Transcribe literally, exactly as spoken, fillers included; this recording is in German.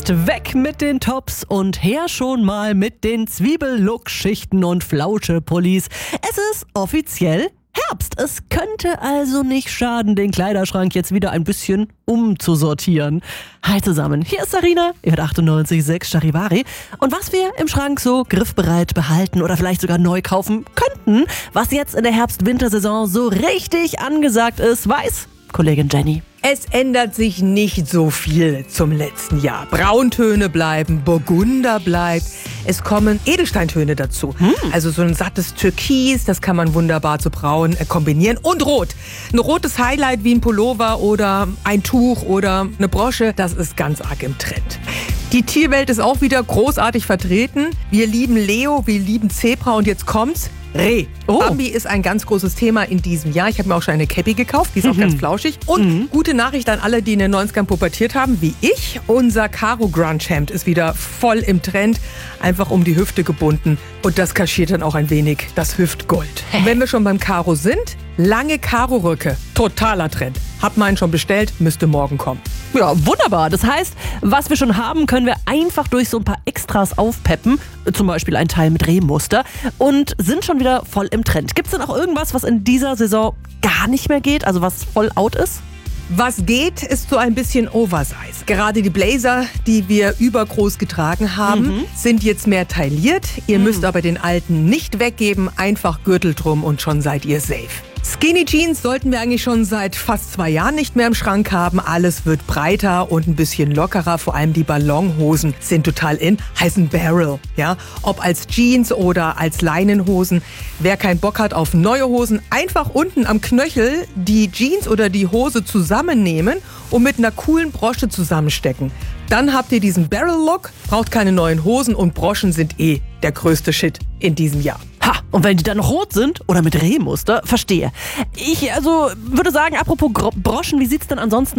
Herbst, weg mit den Tops und her schon mal mit den Zwiebellook-Schichten und Flauschepullis. Es ist offiziell Herbst. Es könnte also nicht schaden, den Kleiderschrank jetzt wieder ein bisschen umzusortieren. Hi zusammen, hier ist Sarina, ihr hört achtundneunzig Komma sechs Charivari. Und was wir im Schrank so griffbereit behalten oder vielleicht sogar neu kaufen könnten, was jetzt in der Herbst-Wintersaison so richtig angesagt ist, weiß Kollegin Jenny. Es ändert sich nicht so viel zum letzten Jahr. Brauntöne bleiben, Burgunder bleibt. Es kommen Edelsteintöne dazu. Hm. Also so ein sattes Türkis, das kann man wunderbar zu braun äh, kombinieren. Und Rot. Ein rotes Highlight wie ein Pullover oder ein Tuch oder eine Brosche, das ist ganz arg im Trend. Die Tierwelt ist auch wieder großartig vertreten. Wir lieben Leo, wir lieben Zebra und jetzt kommt's. Reh. Oh. Bambi ist ein ganz großes Thema in diesem Jahr. Ich habe mir auch schon eine Cappy gekauft, die ist mhm. auch ganz flauschig. Und mhm. gute Nachricht an alle, die in den neunzigern pubertiert haben, wie ich. Unser Karo Grunge Hemd ist wieder voll im Trend, einfach um die Hüfte gebunden. Und das kaschiert dann auch ein wenig das Hüftgold. Und wenn wir schon beim Karo sind, lange Karo-Röcke, totaler Trend. Hab meinen schon bestellt, müsste morgen kommen. Ja, wunderbar. Das heißt, was wir schon haben, können wir einfach durch so ein paar Extras aufpeppen. Zum Beispiel ein Teil mit Rehmuster. Und sind schon wieder voll im Trend. Gibt es denn auch irgendwas, was in dieser Saison gar nicht mehr geht? Also was voll out ist? Was geht, ist so ein bisschen Oversize. Gerade die Blazer, die wir übergroß getragen haben, mhm. sind jetzt mehr tailliert. Ihr mhm. müsst aber den alten nicht weggeben. Einfach Gürtel drum und schon seid ihr safe. Skinny Jeans sollten wir eigentlich schon seit fast zwei Jahren nicht mehr im Schrank haben. Alles wird breiter und ein bisschen lockerer. Vor allem die Ballonhosen sind total in, heißen Barrel. Ja? Ob als Jeans oder als Leinenhosen. Wer keinen Bock hat auf neue Hosen, einfach unten am Knöchel die Jeans oder die Hose zusammennehmen und mit einer coolen Brosche zusammenstecken. Dann habt ihr diesen Barrel-Look, braucht keine neuen Hosen und Broschen sind eh der größte Shit in diesem Jahr. Ha, und wenn die dann noch rot sind oder mit Rehmuster, verstehe. Ich also würde sagen, apropos Broschen, wie sieht's denn ansonsten